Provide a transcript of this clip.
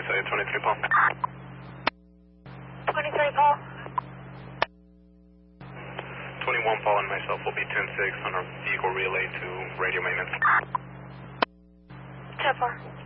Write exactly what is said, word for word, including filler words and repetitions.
Relay Site twenty-three Paul. twenty-three Paul. twenty-one Paul and myself will be ten six on our vehicle relay to radio maintenance. ten four.